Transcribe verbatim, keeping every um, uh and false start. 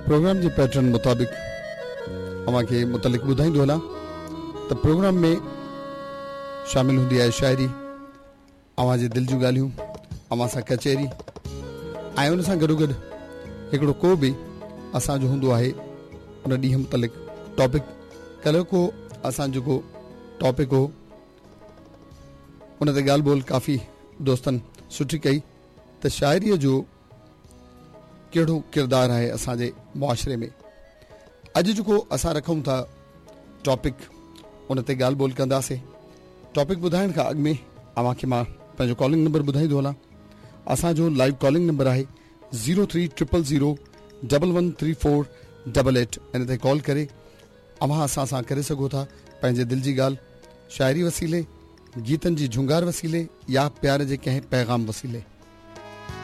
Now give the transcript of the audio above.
Programme जे pattern मुताबिक़ अव्हां खे मुतलिक़ ॿुधाईंदो हलां त प्रोग्राम में शामिल हूंदी आहे शाइरी, अव्हां जे दिलि जूं ॻाल्हियूं, अव्हां सां कचहरी ऐं उन सां गॾोगॾु हिकिड़ो को बि असांजो हूंदो आहे उन ॾींहुं मुतलिक़ टॉपिक। कल्ह को असां जेको टॉपिक हो उन ते ॻाल्हि ॿोल काफ़ी दोस्तनि सुठी कई त शाइरीअ जो कहिड़ो किरदारु आहे असांजे मुआशरे में। अॼु जेको असां रखूं था टॉपिक उन ते ॻाल्हि ॿोल कंदासीं। टॉपिक ॿुधाइण खां अॻु में अव्हां खे मां पंहिंजो कॉलिंग नंबर ॿुधाईंदो हलां। असांजो लाइव कॉलिंग नंबर आहे zero three triple zero double one three four double eight. इन ते कॉल करे अव्हां असां सां करे सघो था पंहिंजे दिलि जी ॻाल्हि शाइरी वसीले, गीतनि जी झुंगार वसीले या प्यार जे कंहिं पैगाम वसीले।